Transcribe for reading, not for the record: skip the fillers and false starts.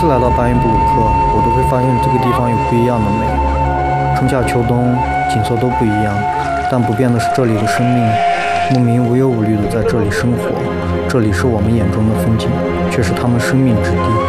次来到巴音布鲁克，我都会发现这个地方有不一样的美。春夏秋冬景色都不一样，但不变的是这里的生命。牧民无忧无虑地在这里生活，这里是我们眼中的风景，却是他们生命之地。